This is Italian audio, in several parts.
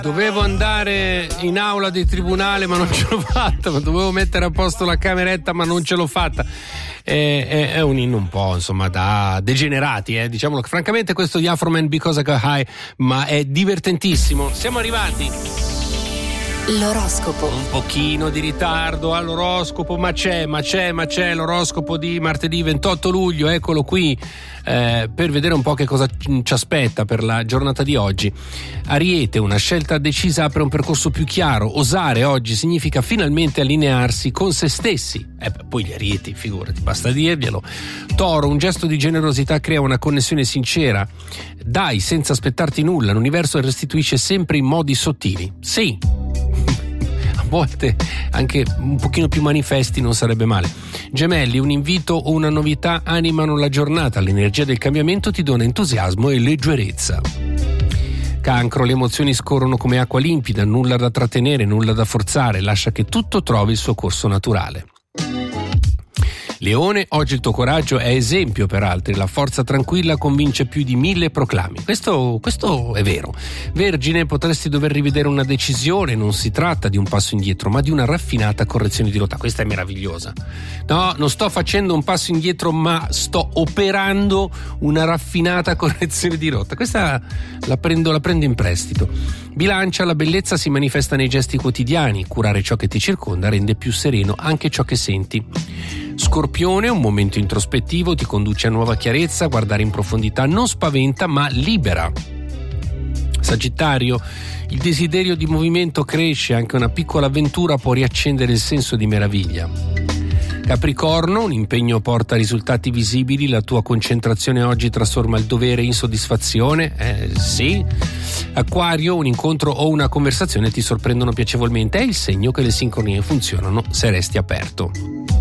Dovevo andare in aula di tribunale ma non ce l'ho fatta, dovevo mettere a posto la cameretta ma non ce l'ho fatta. È un inno un po' insomma da degenerati, diciamolo francamente, questo gli Afroman Because I Got High, ma è divertentissimo. Siamo arrivati. L'oroscopo. Un pochino di ritardo all'oroscopo, ma c'è l'oroscopo di martedì 28 luglio, eccolo qui, per vedere un po' che cosa ci aspetta per la giornata di oggi. Ariete, una scelta decisa apre un percorso più chiaro. Osare oggi significa finalmente allinearsi con se stessi. Poi gli Arieti, figurati, basta dirglielo. Toro, un gesto di generosità crea una connessione sincera. Dai senza aspettarti nulla, l'universo restituisce sempre in modi sottili. Sì, a volte anche un pochino più manifesti non sarebbe male. Gemelli, un invito o una novità animano la giornata, l'energia del cambiamento ti dona entusiasmo e leggerezza. Cancro, le emozioni scorrono come acqua limpida, nulla da trattenere, nulla da forzare, lascia che tutto trovi il suo corso naturale. Leone, oggi il tuo coraggio è esempio per altri, la forza tranquilla convince più di 1000 proclami. Questo è vero. Vergine, potresti dover rivedere una decisione, non si tratta di un passo indietro, ma di una raffinata correzione di rotta. Questa è meravigliosa. No, non sto facendo un passo indietro, ma sto operando una raffinata correzione di rotta. Questa la prendo in prestito. Bilancia, la bellezza si manifesta nei gesti quotidiani, curare ciò che ti circonda rende più sereno anche ciò che senti. Scorpione, un momento introspettivo ti conduce a nuova chiarezza, guardare in profondità non spaventa ma libera. Sagittario, il desiderio di movimento cresce, anche una piccola avventura può riaccendere il senso di meraviglia. Capricorno, un impegno porta risultati visibili, la tua concentrazione oggi trasforma il dovere in soddisfazione, sì. Acquario, un incontro o una conversazione ti sorprendono piacevolmente, è il segno che le sincronie funzionano se resti aperto.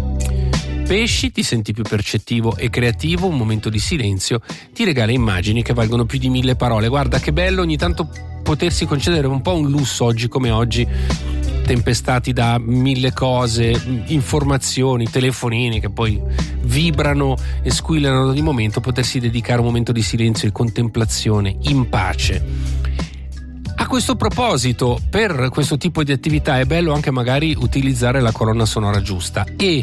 Pesci, ti senti più percettivo e creativo, un momento di silenzio ti regala immagini che valgono più di 1000 parole. Guarda che bello ogni tanto potersi concedere un po' un lusso oggi come oggi, tempestati da 1000 cose, informazioni, telefonini che poi vibrano e squillano ad ogni momento, potersi dedicare un momento di silenzio e contemplazione in pace. A questo proposito, per questo tipo di attività è bello anche magari utilizzare la colonna sonora giusta e